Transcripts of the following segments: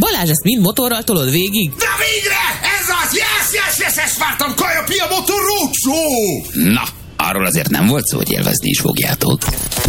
Balázs, ezt mind motorral tolod végig? Na végre! Ez az! Yes, ezt vártam! Kaja Pia Motor Roadshow! Na, arról azért nem volt szó, hogy élvezni is fogjátok.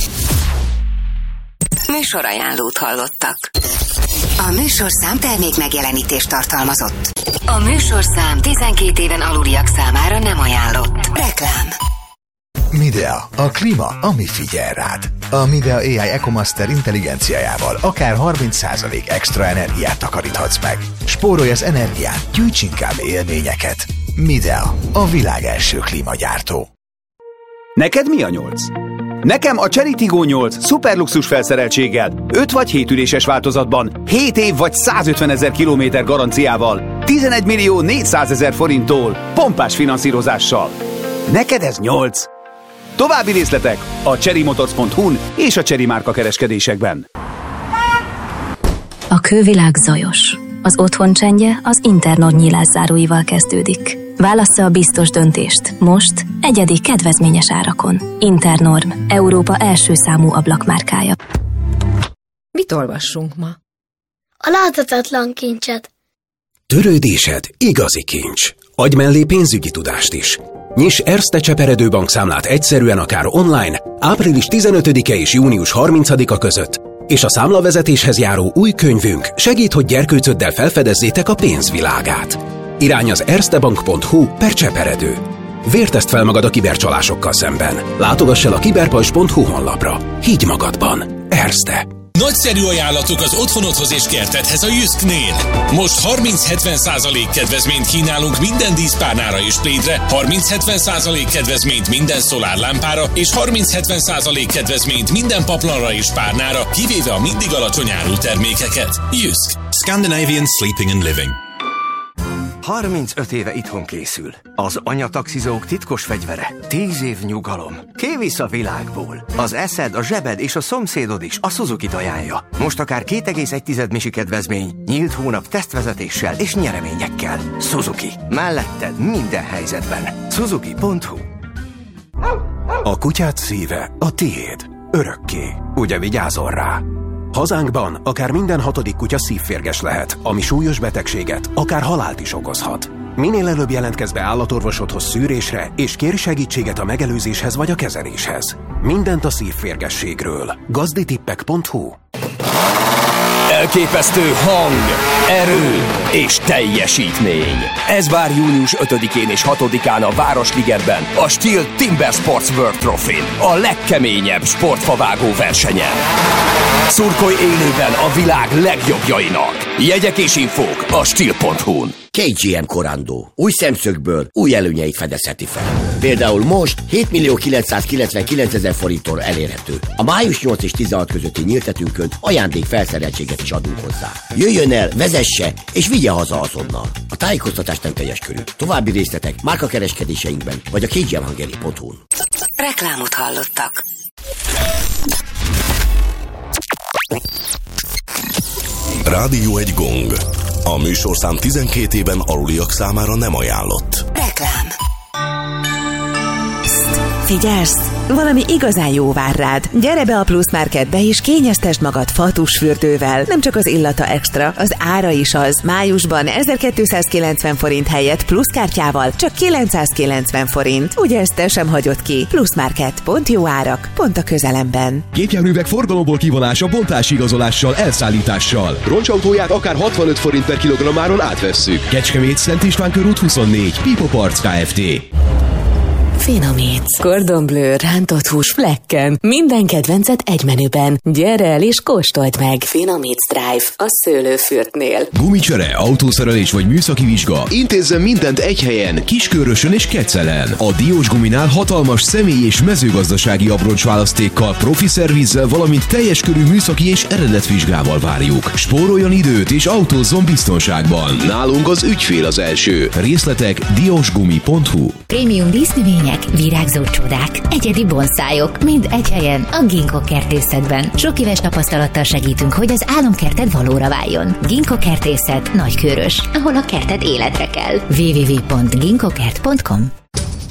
Műsorajánlót hallottak. A műsorszám termék megjelenítést tartalmazott. A műsorszám 12 éven aluliak számára nem ajánlott. Reklám. Midea, a klíma, ami figyel rád. A Midea AI EcoMaster intelligenciájával akár 30% extra energiát takaríthatsz meg. Spórolj az energián, gyűjts inkább élményeket. Midea, a világ első klímagyártó. Neked mi a 8? Nekem a Chery Tiggo 8 szuperluxus felszereltséggel, 5 vagy 7 üléses változatban, 7 év vagy 150 000 kilométer garanciával, 11 millió 400 000 forinttól, pompás finanszírozással. Neked ez 8. További részletek a cherrymotors.hu-n és a Chery márka kereskedésekben. A külvilág zajos. Az otthon csendje az Internorm nyílászáróival kezdődik. Válassza a biztos döntést. Most egyedi kedvezményes árakon. Internorm, Európa első számú ablakmárkája. Mit olvassunk ma? A láthatatlan kincset. Törődésed igazi kincs. Adj mellé pénzügyi tudást is. Nyiss Erste Cseperedő bankszámlát egyszerűen akár online, április 15-e és június 30-a között, és a számlavezetéshez járó új könyvünk segít, hogy gyerkőcöddel felfedezzétek a pénzvilágát. Irány az erstebank.hu/cseperedő. Vértezd fel magad a kibercsalásokkal szemben. Látogass el a kiberpajzs.hu honlapra. Higgy magadban. Erste. Nagyszerű ajánlatok az otthonodhoz és kertedhez a Jysknél. Most 30-70% kedvezményt kínálunk minden díszpárnára és plédre, 30-70% kedvezményt minden szolárlámpára, és 30-70% kedvezményt minden paplanra és párnára, kivéve a mindig alacsony árú termékeket. Jysk. Scandinavian Sleeping and Living. 35 éve itthon készül. Az anyataxizók titkos fegyvere. 10 év nyugalom. Kivisz a világból. Az eszed, a zsebed és a szomszédod is a Suzuki-t ajánlja. Most akár 2,1 misi kedvezmény, nyílt hónap tesztvezetéssel és nyereményekkel. Suzuki. Melletted minden helyzetben. Suzuki.hu. A kutyád szíve a tiéd. Örökké. Ugye vigyázol rá? Hazánkban akár minden 6. kutya szívférges lehet, ami súlyos betegséget, akár halált is okozhat. Minél előbb jelentkezz be állatorvosodhoz szűrésre, és kérj segítséget a megelőzéshez vagy a kezeléshez. Mindent a szívférgességről. gazditippek.hu. Elképesztő hang, erő és teljesítmény. Ez vár június 5-én és 6-án a Városligetben, a Steel Timber Sports World Trophy-n, a legkeményebb sportfavágó versenyen. Szurkolj élőben a világ legjobbjainak. Jegyek és infók a Steel.hu-n. KGM Corando. Új szemszögből új előnyeit fedezheti fel. Például most 7.999 000 forinttól elérhető. A május 8 és 16 közötti nyíltetünkön ajándék felszereltséget is adunk hozzá. Jöjjön el, vezesse és vigye haza azonnal. A tájékoztatás nem teljes körű. További részletek márkakereskedéseinkben vagy a kgmhungary.hu-n. Reklámot hallottak. Rádió egy gong. A műsorszám 12 éven aluliak számára nem ajánlott. Reklám. Figyelsz! Valami igazán jó vár rád. Gyere be a Plusz Marketbe és kényeztesd magad fatusfürdővel. Nem csak az illata extra, az ára is az. Májusban 1290 forint helyett pluszkártyával csak 990 forint. Ugye ezt te sem hagyod ki? Plusz Market. Pont jó árak, pont a közelemben. Gépjárművek forgalomból kivonása bontási igazolással, elszállítással. Roncsautóját akár 65 forint per kilogrammáron átvesszük. Kecskemét, Szent István körút 24. Pipo Parts Kft. Finomíts. Cordon Bleu, rántott hús flekken. Minden kedvencet egy menüben. Gyere el és kóstold meg. Finomíts Drive a Szőlőfürtnél. Gumicsere, autószerelés vagy műszaki vizsga. Intézzen mindent egy helyen, Kiskörösön és Kecelen. A Diós Guminál hatalmas személy- és mezőgazdasági abroncsválasztékkal, profi szervizzel, valamint teljes körű műszaki és eredetvizsgával várjuk. Spóroljon időt és autózzon biztonságban. Nálunk az ügyfél az első. Részletek diosgumi.hu. Prémium dísznövények, virágzó csodák, egyedi bonszájok, mind egy helyen a Ginkgo kertészetben. Sok éves tapasztalattal segítünk, hogy az álomkerted valóra váljon. Ginkgo kertészet Nagykőrös, ahol a kerted életre kell. www.ginkgokert.com.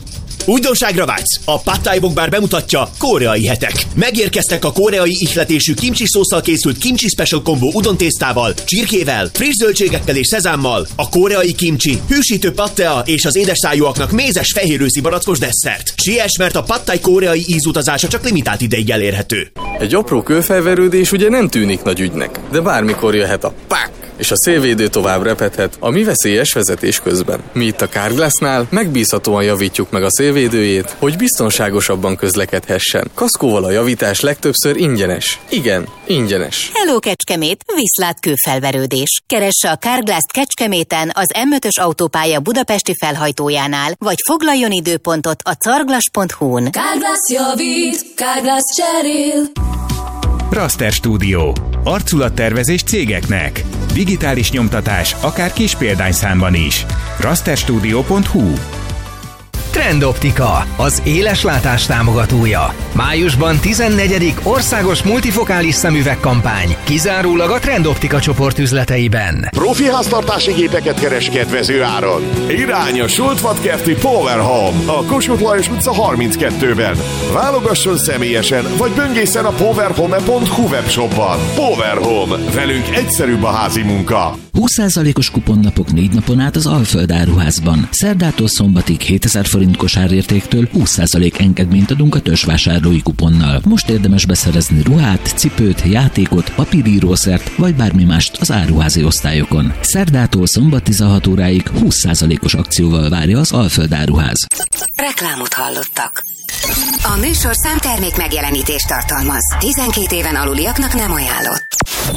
Újdonságra vágysz? A Pad Thai Bokbar bemutatja Koreai hetek. Megérkeztek a koreai ihletésű kimchi szósszal készült kimchi special combo udontésztával, csirkével, friss zöldségekkel és szezámmal, a koreai kimchi, hűsítő pattea és az édesszájúaknak mézes fehérőszi barackos desszert. Siess, mert a Pad Thai koreai ízutazása csak limitált ideig elérhető. Egy apró kőfelverődés ugye nem tűnik nagy ügynek, de bármikor jöhet a pák, és a szélvédő tovább repedhet a mi veszélyes vezetés közben. Mi itt a Carglassnál megbízhatóan javítjuk meg a szélvédőjét, hogy biztonságosabban közlekedhessen. Kaszkóval a javítás legtöbbször ingyenes. Igen, ingyenes. Hello Kecskemét, viszlát kőfelverődés. Keresse a Carglass-t Kecskeméten az M5-ös autópálya budapesti felhajtójánál, vagy foglaljon időpontot a carglass.hu-n. Carglass javít, Carglass cserél. Raster Studio. Arculattervezés cégeknek. Digitális nyomtatás, akár kis példányszámban is. rasterstudio.hu. Trendoptika, az éleslátás támogatója. Májusban 14. országos multifokális szemüvegkampány, kizárólag a Trendoptika csoport üzleteiben. Profi háztartási gépeket keres kedvező áron. Irány a Sultvatkerti Power Home, a Kossuth Lajos utca 32-ben. Válogasson személyesen, vagy böngészen a powerhome.hu webshopban. Power Home, velünk egyszerűbb a házi munka. 20%-os kuponnapok 4 napon át az Alföld áruházban. Szerdától szombatig 7000 forint kosárértéktől 20% engedményt adunk a törzsvásárlói kuponnal. Most érdemes beszerezni ruhát, cipőt, játékot, papírírószert vagy bármi mást az áruházi osztályokon. Szerdától szombat 16 óráig 20%-os akcióval várja az Alföld áruház. Reklámot hallottak. A műsorszám termék megjelenítést tartalmaz. 12 éven aluliaknak nem ajánlott.